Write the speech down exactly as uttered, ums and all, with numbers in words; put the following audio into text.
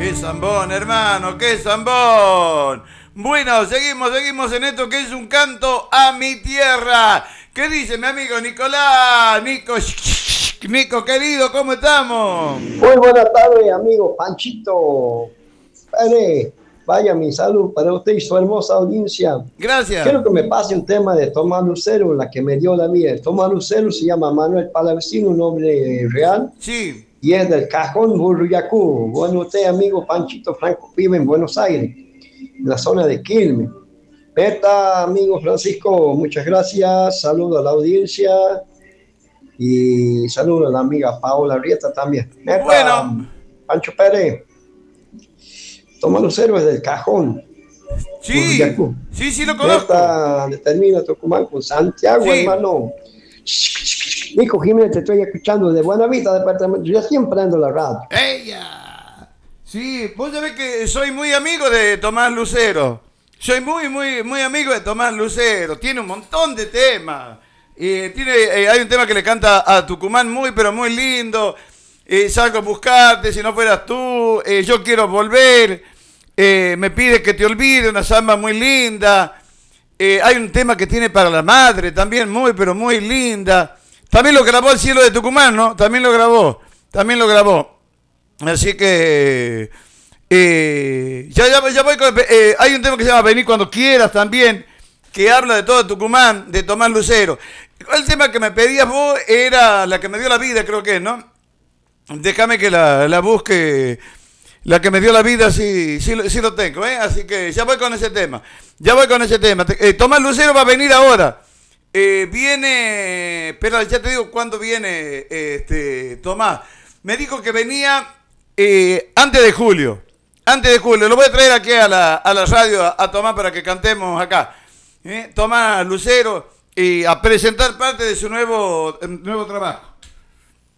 Qué zambón, hermano, qué zambón. Bueno, seguimos, seguimos en esto que es un canto a mi tierra. ¿Qué dice mi amigo Nicolás? Nico, Nico querido, ¿cómo estamos? Muy buenas tardes, amigo Panchito. Padre, vaya mi salud para usted y su hermosa audiencia. Gracias. Quiero que me pase un tema de Tomás Lucero, la que me dio la vida. Tomás Lucero se llama Manuel Palavecino, un nombre real. Sí. Y es del Cajón, Buruyacú. Bueno, usted, amigo Panchito Franco, vive en Buenos Aires, en la zona de Quilmes. Meta, amigo Francisco, muchas gracias. Saludo a la audiencia. Y saludo a la amiga Paola Rieta también. Meta, bueno. Pancho Pérez. Tomás Lucero es del Cajón. Sí, sí, sí lo conozco. Meta, determina Tucumán con Santiago, sí. Hermano. Nico Jiménez, te estoy escuchando de Buenavista, departamento. Yo siempre ando la radio. ¡Ella! Sí, vos sabés que soy muy amigo de Tomás Lucero. Soy muy, muy, muy amigo de Tomás Lucero. Tiene un montón de temas. Eh, tiene, eh, hay un tema que le canta a Tucumán muy, pero muy lindo. Eh, salgo a buscarte, si no fueras tú. Eh, yo quiero volver. Eh, me pide que te olvide, una samba muy linda. Eh, hay un tema que tiene para la madre, también muy, pero muy linda. También lo grabó El Cielo de Tucumán, ¿no? También lo grabó, también lo grabó. Así que eh, ya, ya, ya voy con... Eh, hay un tema que se llama Vení cuando quieras también, que habla de todo Tucumán, de Tomás Lucero. El tema que me pedías vos era La que me dio la vida, creo que es, ¿no? Déjame que la, la busque. La que me dio la vida, sí, sí, sí lo tengo, ¿eh? Así que ya voy con ese tema. Ya voy con ese tema. Eh, Tomás Lucero va a venir ahora. Eh, viene, pero ya te digo cuándo viene este Tomás. Me dijo que venía eh, antes de julio. Antes de julio. Lo voy a traer aquí a la, a la radio a, a Tomás para que cantemos acá. ¿Eh? Tomás Lucero y a presentar parte de su nuevo, nuevo trabajo.